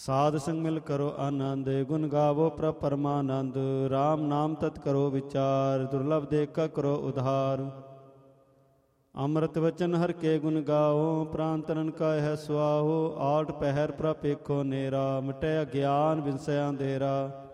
ਸਾਧ ਸੰਗ ਮਿਲ ਕਰੋ ਆਨੰਦ, ਗੁਣ ਗਾਵੋ ਪ੍ਰਭ ਪਰਮਾਨੰਦ। RAM ਨਾਮ ਤਤ ਕਰੋ ਵਿਚਾਰ, ਦੁਰਲਭ ਦੇਖ ਕਾ ਕਰੋ ਉਧਾਰ। ਅੰਮ੍ਰਿਤ ਵਚਨ ਹਰ ਕੇ ਗੁਣ ਗਾਓ, ਪ੍ਰਾਨ ਤਰਨ ਕਾ ਹੈ ਸੁਆਹੋ। ਆਠ ਪਹਿਰ ਪ੍ਰਭ ਏਕੋ ਨੇਰਾ, ਮਿਟੇ ਅਗਿਆਨ ਬਿਨਸੈ ਅੰਧੇਰਾ।